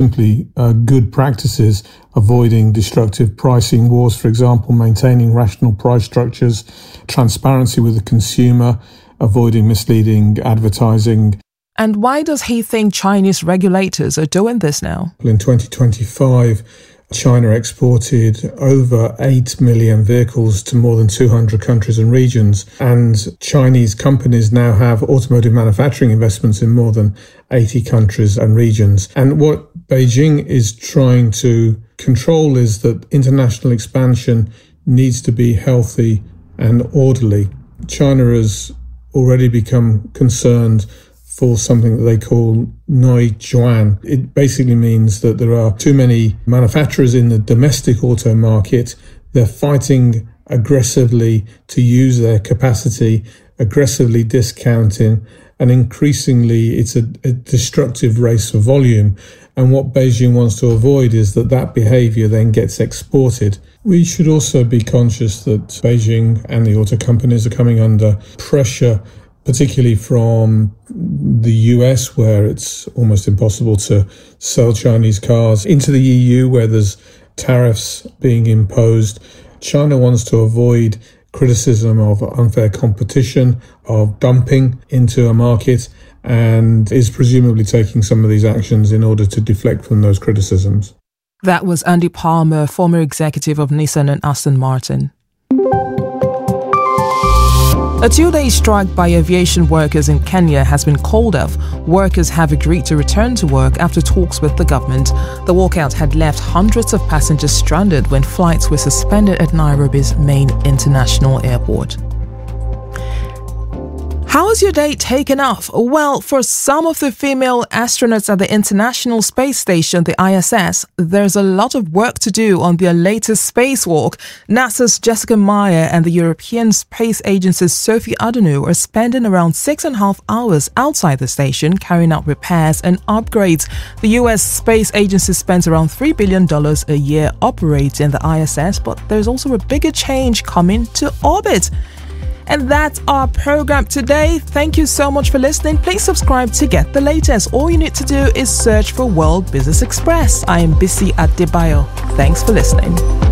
simply good practices, avoiding destructive pricing wars, for example, maintaining rational price structures, transparency with the consumer, avoiding misleading advertising. And why does he think Chinese regulators are doing this now? In 2025, China exported over 8 million vehicles to more than 200 countries and regions. And Chinese companies now have automotive manufacturing investments in more than 80 countries and regions. And what Beijing is trying to control is that international expansion needs to be healthy and orderly. China has already become concerned for something that they call Noi Zhuan. It basically means that there are too many manufacturers in the domestic auto market. They're fighting aggressively to use their capacity, aggressively discounting, and increasingly it's a destructive race for volume. And what Beijing wants to avoid is that behavior then gets exported. We should also be conscious that Beijing and the auto companies are coming under pressure, particularly from the US, where it's almost impossible to sell Chinese cars, into the EU, where there's tariffs being imposed. China wants to avoid criticism of unfair competition, of dumping into a market, and is presumably taking some of these actions in order to deflect from those criticisms. That was Andy Palmer, former executive of Nissan and Aston Martin. A 2-day strike by aviation workers in Kenya has been called off. Workers have agreed to return to work after talks with the government. The walkout had left hundreds of passengers stranded when flights were suspended at Nairobi's main international airport. How is your day taken off? Well, for some of the female astronauts at the International Space Station, the ISS, there's a lot of work to do on their latest spacewalk. NASA's Jessica Meyer and the European Space Agency's Sophie Adhanou are spending around 6.5 hours outside the station carrying out repairs and upgrades. The US Space Agency spends around $3 billion a year operating the ISS, but there's also a bigger change coming to orbit. And that's our program today. Thank you so much for listening. Please subscribe to get the latest. All you need to do is search for World Business Express. I am Bisi Adebayo. Thanks for listening.